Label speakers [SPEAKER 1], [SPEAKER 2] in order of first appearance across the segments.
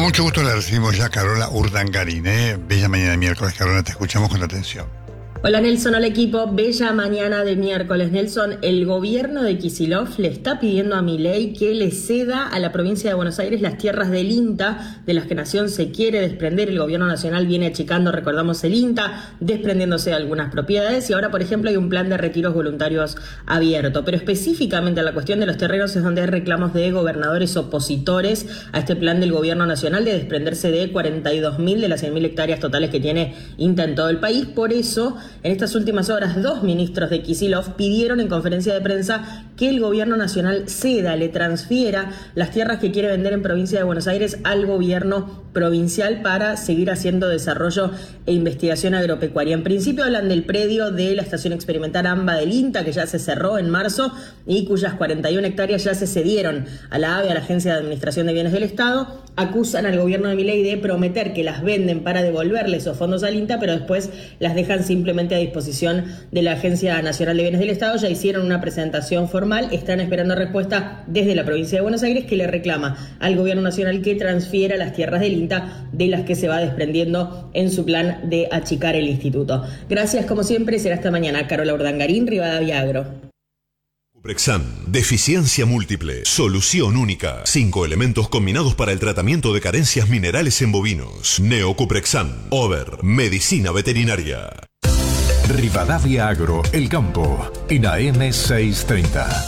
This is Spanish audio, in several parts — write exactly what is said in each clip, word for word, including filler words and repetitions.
[SPEAKER 1] mucho gusto le recibimos ya a Carola Urdangarín, ¿eh? Bella mañana de miércoles, Carola, te escuchamos con atención.
[SPEAKER 2] Hola Nelson, hola equipo. Bella mañana de miércoles. Nelson, el gobierno de Kicillof le está pidiendo a Milei que le ceda a la provincia de Buenos Aires las tierras del INTA, de las que Nación se quiere desprender. El gobierno nacional viene achicando, recordamos, el INTA, desprendiéndose de algunas propiedades, y ahora, por ejemplo, hay un plan de retiros voluntarios abierto. Pero específicamente a la cuestión de los terrenos es donde hay reclamos de gobernadores opositores a este plan del gobierno nacional de desprenderse de cuarenta y dos mil de las cien mil hectáreas totales que tiene INTA en todo el país. Por eso, en estas últimas horas, dos ministros de Kicillof pidieron en conferencia de prensa que el gobierno nacional ceda, le transfiera las tierras que quiere vender en provincia de Buenos Aires al gobierno provincial para seguir haciendo desarrollo e investigación agropecuaria. En principio hablan del predio de la estación experimental AMBA del INTA, que ya se cerró en marzo y cuyas cuarenta y una hectáreas ya se cedieron a la AVE, a la Agencia de Administración de Bienes del Estado. Acusan al gobierno de Milei de prometer que las venden para devolverle esos fondos al INTA, pero después las dejan simplemente a disposición de la Agencia Nacional de Bienes del Estado. Ya hicieron una presentación formal, están esperando respuesta desde la provincia de Buenos Aires, que le reclama al gobierno nacional que transfiera las tierras del INTA, de las que se va desprendiendo en su plan de achicar el instituto. Gracias, como siempre, será hasta mañana. Carola Urdangarín, Rivadavia Agro.
[SPEAKER 3] Cuprexam, deficiencia múltiple, solución única. Cinco elementos combinados para el tratamiento de carencias minerales en bovinos. Neocuprexam, Over, medicina veterinaria.
[SPEAKER 4] Rivadavia Agro, El Campo, en A M seiscientos treinta.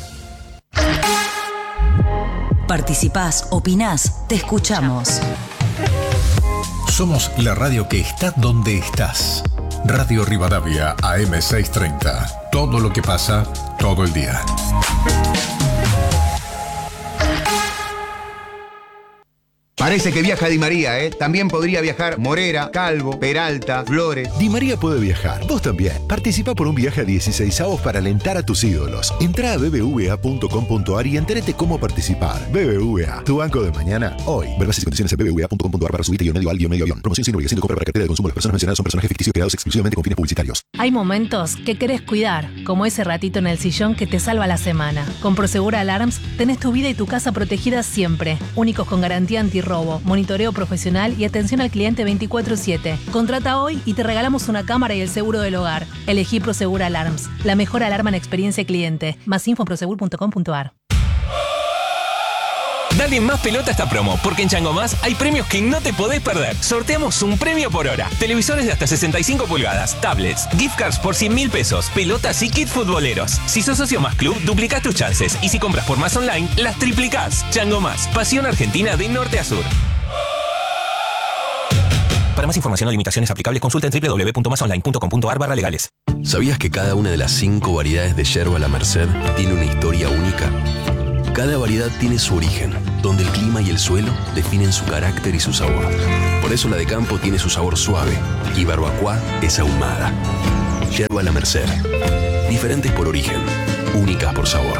[SPEAKER 5] Participás, opinás, te escuchamos.
[SPEAKER 4] Somos la radio que está donde estás. Radio Rivadavia, A M seiscientos treinta. Todo lo que pasa, todo el día.
[SPEAKER 6] Parece que viaja Di María, ¿eh? También podría viajar Morera, Calvo, Peralta, Flores.
[SPEAKER 7] Di María puede viajar, vos también. Participa por un viaje a dieciséis avos para alentar a tus ídolos. Entrá a b b v a punto com punto a r y entérate cómo participar. B B V A, tu banco de mañana, hoy. Ver bases y condiciones en b b v a punto com punto a r para subirte guión medio al guión medio avión. Promoción sin obligación de compra para cartera de consumo. Las personas mencionadas son personajes ficticios creados exclusivamente con fines publicitarios.
[SPEAKER 8] Hay momentos que querés cuidar, como ese ratito en el sillón que te salva la semana. Con Prosegur Alarms tenés tu vida y tu casa protegidas siempre. Únicos con garantía antirrobo, monitoreo profesional y atención al cliente veinticuatro siete. Contrata hoy y te regalamos una cámara y el seguro del hogar. Elegí Prosegur Alarms, la mejor alarma en experiencia cliente. Más info en prosegur punto com punto a r.
[SPEAKER 9] Dale más pelota a esta promo, porque en Chango Más hay premios que no te podés perder. Sorteamos un premio por hora. Televisores de hasta sesenta y cinco pulgadas, tablets, gift cards por cien mil pesos, pelotas y kit futboleros. Si sos socio Más Club, duplicás tus chances. Y si compras por Más Online, las triplicás. Chango Más, pasión argentina de norte a sur. Para más información o limitaciones aplicables, consulta en doble u doble u doble u punto más online punto com punto a r barra legales.
[SPEAKER 10] ¿Sabías que cada una de las cinco variedades de yerba La Merced tiene una historia única? Cada variedad tiene su origen, donde el clima y el suelo definen su carácter y su sabor. Por eso la de campo tiene su sabor suave y barbacoa es ahumada. Yerba La Merced. Diferentes por origen, únicas por sabor.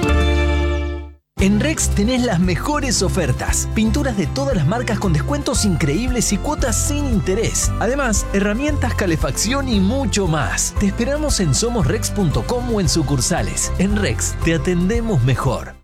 [SPEAKER 11] En Rex tenés las mejores ofertas. Pinturas de todas las marcas con descuentos increíbles y cuotas sin interés. Además, herramientas, calefacción y mucho más. Te esperamos en somos rex punto com o en sucursales. En Rex te atendemos mejor.